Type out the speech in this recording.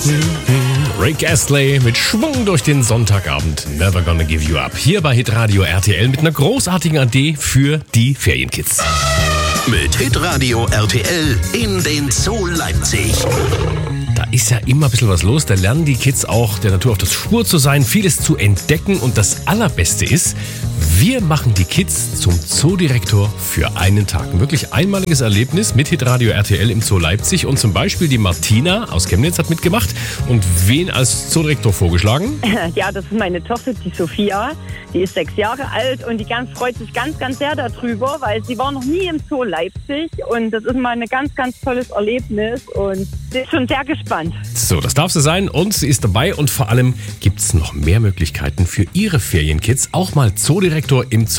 Rick Astley mit Schwung durch den Sonntagabend. Never gonna give you up. Hier bei Hitradio RTL mit einer großartigen Idee für die Ferienkids. Mit Hitradio RTL in den Zoo Leipzig. Da ist ja immer ein bisschen was los. Da lernen die Kids auch der Natur auf der Spur zu sein, vieles zu entdecken. Und das Allerbeste ist, wir machen die Kids zum Zoodirektor für einen Tag. Ein wirklich einmaliges Erlebnis mit Hitradio RTL im Zoo Leipzig. Und zum Beispiel die Martina aus Chemnitz hat mitgemacht. Und wen als Zoodirektor vorgeschlagen? Ja, das ist meine Tochter, die Sophia. Die ist 6 Jahre alt und die freut sich ganz, ganz sehr darüber, weil sie war noch nie im Zoo Leipzig. Und das ist mal ein ganz, ganz tolles Erlebnis. Und sie ist schon sehr gespannt. So, das darf sie sein und sie ist dabei und vor allem gibt es noch mehr Möglichkeiten für ihre Ferienkids, auch mal Zoodirektor im Zoo